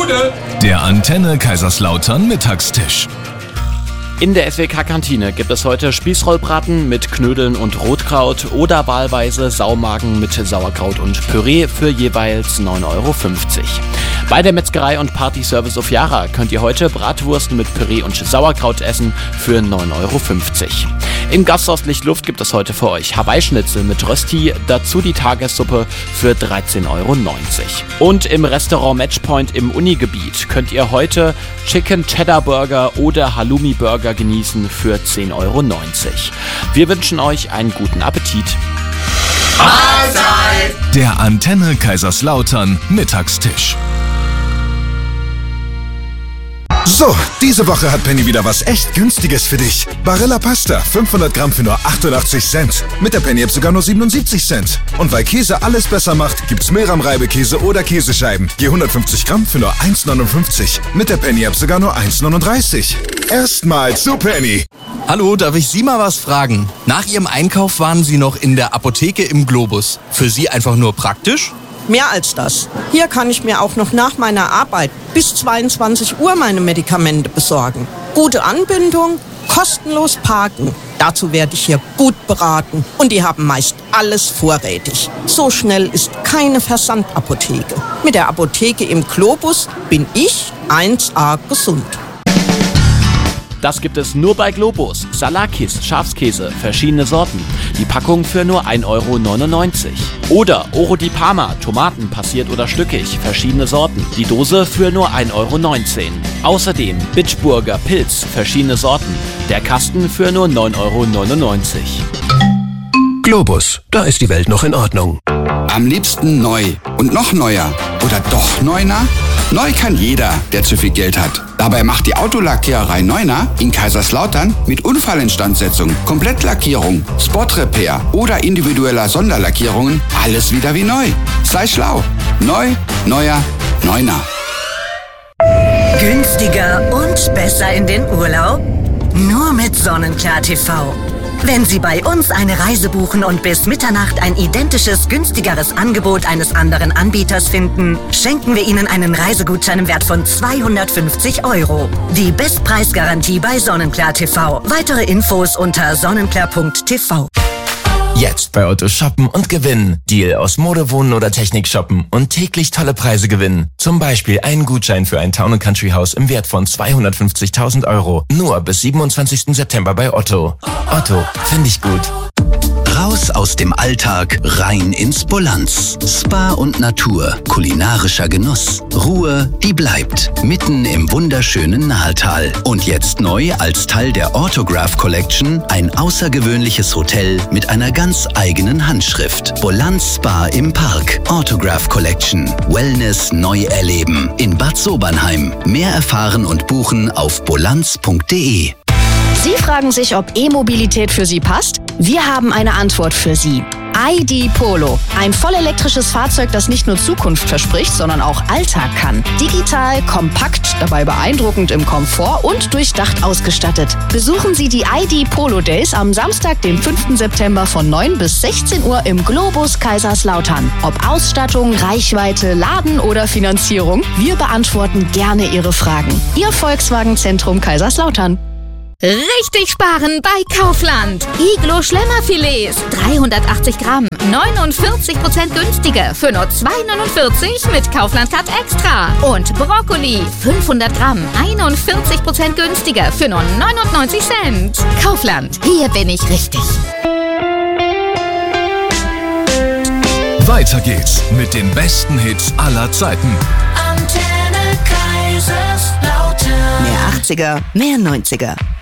Gude. Der Antenne Kaiserslautern Mittagstisch. In der SWK-Kantine gibt es heute Spießrollbraten mit Knödeln und Rotkraut oder wahlweise Saumagen mit Sauerkraut und Püree für jeweils 9,50 €. Bei der Metzgerei und Partyservice auf Jara könnt ihr heute Bratwurst mit Püree und Sauerkraut essen für 9,50 €. Im Gasthaus Lichtluft gibt es heute für euch Hawaii-Schnitzel mit Rösti, dazu die Tagessuppe für 13,90 €. Und im Restaurant Matchpoint im Unigebiet könnt ihr heute Chicken Cheddar Burger oder Halloumi Burger genießen für 10,90 €. Wir wünschen euch einen guten Appetit. Mahlzeit. Der Antenne Kaiserslautern Mittagstisch. So, diese Woche hat Penny wieder was echt Günstiges für dich. Barilla Pasta, 500 Gramm für nur 88 Cent. Mit der Penny-App sogar nur 77 Cent. Und weil Käse alles besser macht, gibt's Mehlrahm-Reibekäse oder Käsescheiben. Je 150 Gramm für nur 1,59. Mit der Penny-App sogar nur 1,39. Erstmal zu Penny. Hallo, darf ich Sie mal was fragen? Nach Ihrem Einkauf waren Sie noch in der Apotheke im Globus. Für Sie einfach nur praktisch? Mehr als das. Hier kann ich mir auch noch nach meiner Arbeit bis 22 Uhr meine Medikamente besorgen. Gute Anbindung, kostenlos parken. Dazu werde ich hier gut beraten. Und die haben meist alles vorrätig. So schnell ist keine Versandapotheke. Mit der Apotheke im Globus bin ich 1A gesund. Das gibt es nur bei Globus. Salakis, Schafskäse, verschiedene Sorten. Die Packung für nur 1,99 €. Oder Oro di Parma, Tomaten passiert oder stückig, verschiedene Sorten. Die Dose für nur 1,19 €. Außerdem Bitburger Pilz, verschiedene Sorten. Der Kasten für nur 9,99 €. Globus, da ist die Welt noch in Ordnung. Am liebsten neu und noch neuer. Oder doch Neuner? Neu kann jeder, der zu viel Geld hat. Dabei macht die Autolackiererei Neuner in Kaiserslautern mit Unfallinstandsetzung, Komplettlackierung, Spot-Repair oder individueller Sonderlackierungen alles wieder wie neu. Sei schlau. Neu, neuer, Neuner. Günstiger und besser in den Urlaub? Nur mit Sonnenklar TV. Wenn Sie bei uns eine Reise buchen und bis Mitternacht ein identisches, günstigeres Angebot eines anderen Anbieters finden, schenken wir Ihnen einen Reisegutschein im Wert von 250 €. Die Bestpreisgarantie bei Sonnenklar TV. Weitere Infos unter sonnenklar.tv. Jetzt bei Otto shoppen und gewinnen. Deal aus Mode, Wohnen oder Technik shoppen und täglich tolle Preise gewinnen. Zum Beispiel einen Gutschein für ein Town & Country Haus im Wert von 250.000 €. Nur bis 27. September bei Otto. Otto, finde ich gut. Raus aus dem Alltag, rein ins Bolanz. Spa und Natur, kulinarischer Genuss. Ruhe, die bleibt. Mitten im wunderschönen Nahetal. Und jetzt neu als Teil der Autograph Collection ein außergewöhnliches Hotel mit einer ganz eigenen Handschrift. Bolanz Spa im Park. Autograph Collection. Wellness neu erleben. In Bad Sobernheim. Mehr erfahren und buchen auf bolanz.de. Sie fragen sich, ob E-Mobilität für Sie passt? Wir haben eine Antwort für Sie. ID Polo. Ein vollelektrisches Fahrzeug, das nicht nur Zukunft verspricht, sondern auch Alltag kann. Digital, kompakt, dabei beeindruckend im Komfort und durchdacht ausgestattet. Besuchen Sie die ID Polo Days am Samstag, den 5. September von 9 bis 16 Uhr im Globus Kaiserslautern. Ob Ausstattung, Reichweite, Laden oder Finanzierung, wir beantworten gerne Ihre Fragen. Ihr Volkswagen-Zentrum Kaiserslautern. Richtig sparen bei Kaufland. Iglo Schlemmerfilets, 380 Gramm, 49% günstiger für nur 2,49 € mit Kaufland Cut Extra. Und Brokkoli, 500 Gramm, 41% günstiger für nur 99 Cent. Kaufland, hier bin ich richtig. Weiter geht's mit den besten Hits aller Zeiten. Antenne Kaiserslautern. Mehr 80er, mehr 90er.